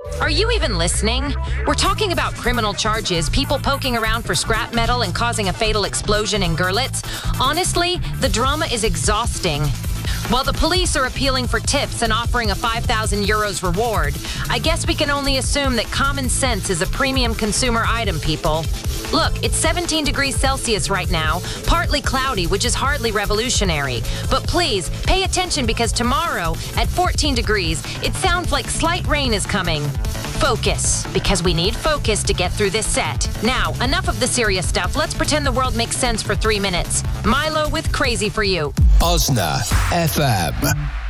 Are you even listening? We're talking about criminal charges, people poking around for scrap metal and causing a fatal explosion in Görlitz. Honestly, the drama is exhausting. While the police are appealing for tips and offering a 5,000 euros reward, I guess we can only assume that common sense is a premium consumer item, people. Look, it's 17 degrees Celsius right now, partly cloudy, which is hardly revolutionary. But please, pay attention because tomorrow, at 14 degrees, it sounds like slight rain is coming. Focus, because we need focus to get through this set. Now, enough of the serious stuff. Let's pretend the world makes sense for 3 minutes. Milo with Crazy for You. Osna FM.